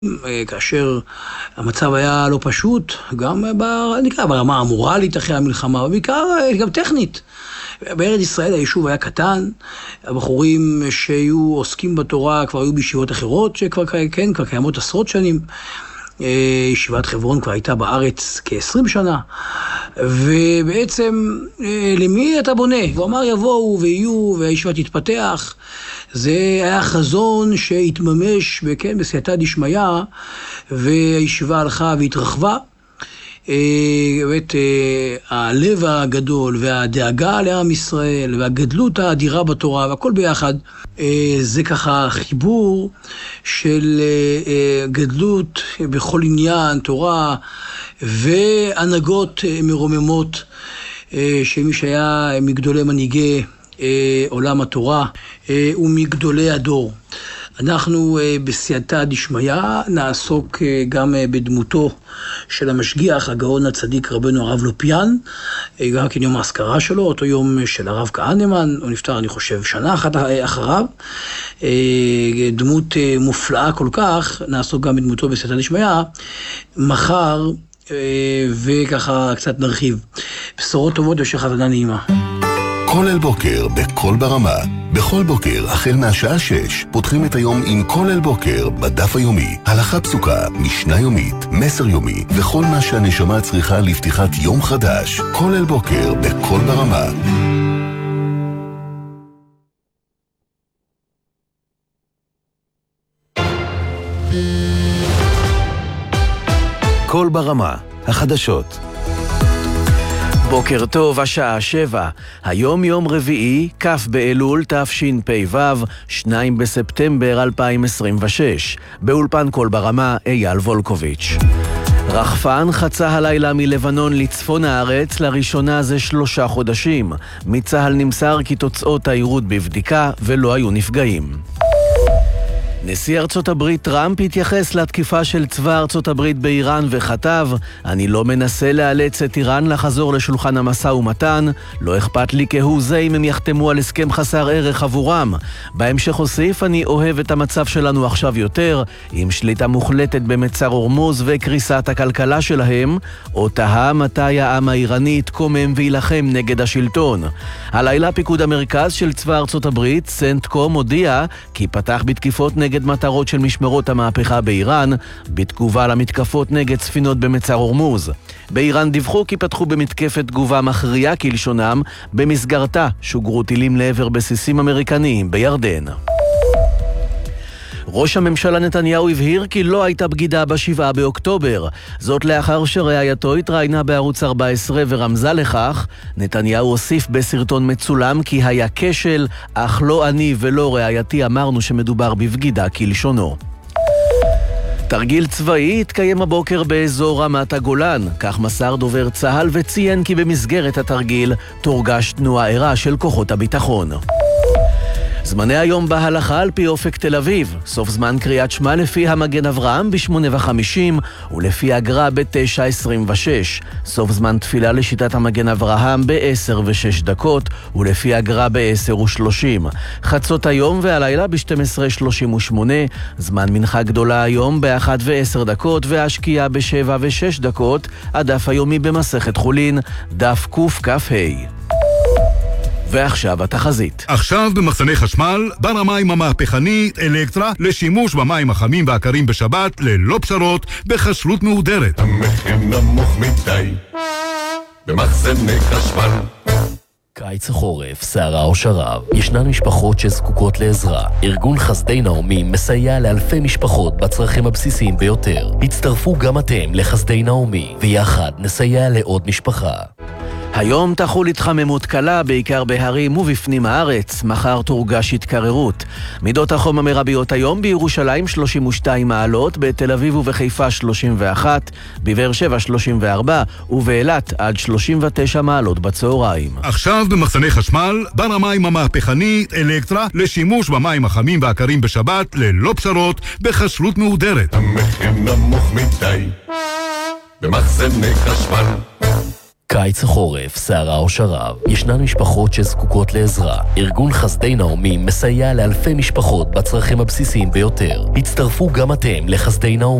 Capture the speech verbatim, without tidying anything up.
כאשר המצב היה לא פשוט, גם נקרא, ברמה המורלית אחרי המלחמה, ובעיקר גם טכנית. בארץ ישראל היישוב היה קטן, הבחורים שהיו עוסקים בתורה כבר היו בישיבות אחרות, שכבר כן, כבר קיימות עשרות שנים. ישיבת חברון כבר הייתה בארץ כ-עשרים שנה, ובעצם למי אתה בונה? הוא אמר יבואו ויהיו והישיבה תתפתח. זה היה חזון שהתממש כן, בסייעתא דשמיא, והישיבה הלכה והתרחבה. באמת הלב הגדול והדאגה לעם ישראל והגדלות האדירה בתורה והכל ביחד, זה ככה חיבור של גדלות בכל עניין תורה והנהגות מרוממות של מי שהיה מגדולי מנהיגי עולם התורה ומגדולי הדור. אנחנו בסייעתא דשמיא נעסוק גם בדמותו של המשגיח הגאון הצדיק רבנו הרב לופיאן, גם כן יום האזכרה שלו, אותו יום של הרב כהנמן, הוא נפטר אני חושב שנה אחת אחריו, דמות מופלאה כל כך, נעסוק גם בדמותו בסייעתא דשמיא מחר, וככה קצת נרחיב. בשורות טובות ושחתנה נעימה. כל אל בוקר בכל ברמה. בכל בוקר, החל מהשעה שש, פותחים את היום עם כל אל בוקר בדף היומי. הלכה פסוקה, משנה יומית, מסר יומי, וכל מה שהנשמה צריכה לפתיחת יום חדש. כל אל בוקר בכל ברמה. כל ברמה, החדשות. בוקר טוב, השעה שבע. היום יום רביעי, כ' באלול תשפ"ו, שני בספטמבר אלפיים עשרים ושש. באולפן כל ברמה, אייל וולקוביץ'. רחפן חצה הלילה מלבנון לצפון הארץ לראשונה זה שלושה חודשים. מצהל נמסר כי תוצאות העירות בבדיקה ולא היו נפגעים. נשיא ארצות הברית טראמפ התייחס לתקיפה של צבא ארצות הברית באיראן וכתב, אני לא מנסה לאלץ את איראן לחזור לשולחן המשא ומתן, לא אכפת לי כהוא זה אם הם יחתמו על הסכם חסר ערך עבורם. בהמשך הוסיף, אני אוהב את המצב שלנו עכשיו יותר, עם שליטה מוחלטת במצר הורמוז וקריסת הכלכלה שלהם, או תהה מתי העם האיראני יתקומם וילחם נגד השלטון. הלילה פיקוד המרכז של צבא ארצות הברית, סנטקום, הודיע כי פתח בתקיפות נגד נגד מטרות של משמרות המהפכה באיראן, בתגובה למתקפות נגד ספינות במצר הורמוז. באיראן דיווחו כי פתחו במתקפת תגובה מכריעה כלשונם, במסגרתה שוגרו טילים לעבר בסיסים אמריקניים בירדן. ראש הממשלה נתניהו הבהיר כי לא הייתה בגידה בשבעה באוקטובר. זאת לאחר שרעייתו התראיינה בערוץ ארבע עשרה ורמזה לכך. נתניהו הוסיף בסרטון מצולם כי היה כשל, אך לא אני ולא רעייתי אמרנו שמדובר בבגידה כלשונו. תרגיל צבאי התקיים הבוקר באזור רמת הגולן, כך מסר דובר צה"ל וציין כי במסגרת התרגיל תורגש תנועה ערה של כוחות הביטחון. זמני היום בהלכה על פי אופק תל אביב, סוף זמן קריאת שמע לפי המגן אברהם ב-שמונה וחמישים ולפי הגר"א ב-תשע עשרים ושש, סוף זמן תפילה לשיטת המגן אברהם ב-עשר ושש דקות ולפי הגר"א ב-עשר ושלושים, חצות היום והלילה ב-שתים עשרה שלושים ושמונה, זמן מנחה גדולה היום ב-אחת ועשר דקות והשקיעה ב-שבע ושש דקות, הדף היומי במסכת חולין, דף קכ"ה. ועכשיו התחזית. עכשיו במחסני חשמל, בר המים המהפכנית אלקטרה לשימוש במים החמים והקרים בשבת ללא פשרות בכשרות מהודרת. המחיר נמוך מדי במחסני חשמל. קיץ החורף, סערה או שרב, ישנן משפחות שזקוקות לעזרה. ארגון חסדי נעמי מסייע לאלפי משפחות בצרכים הבסיסיים ביותר. הצטרפו גם אתם לחסדי נעמי, ויחד נסייע לעוד משפחה. היום תחול התחממות קלה, בעיקר בהרים ובפנים הארץ. מחר תורגש התקררות. מידות החום המרביות היום בירושלים שלושים ושתיים מעלות, בתל אביב ובחיפה שלושים ואחת, בבאר שבע שלושים וארבע, ובאילת עד שלושים ותשע מעלות בצהריים. עכשיו במחסני חשמל, בר המים המהפכנית אלקטרה לשימוש במים החמים והקרים בשבת ללא פשרות בכשרות מהודרת. המחיר נמוך מדי במחסני חשמל. קיץ וחורף, סערה או שרב. ישנן משפחות שזקוקות לעזרה. ארגון חסדי נעמי מסייע לאלפי משפחות בצרכים הבסיסיים ביותר. הצטרפו גם אתם לחסדי נעמי.